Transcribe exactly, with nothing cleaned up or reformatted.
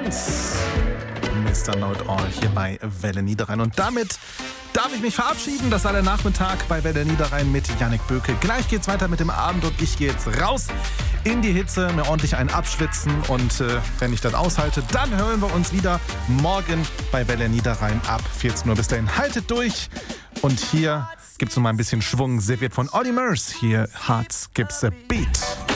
Dance. Mister Know It All hier bei Welle Niederrhein. Und damit darf ich mich verabschieden. Das war der Nachmittag bei Welle Niederrhein mit Jannik Böke. Gleich geht's weiter mit dem Abend und ich gehe jetzt raus in die Hitze, mir ordentlich einen abschwitzen. Und äh, wenn ich das aushalte, dann hören wir uns wieder morgen bei Welle Niederrhein ab vierzehn Uhr. Bis dahin, haltet durch. Und hier gibt's noch mal ein bisschen Schwung. Serviert von Olly Murs. Hier Hearts Gives a Beat.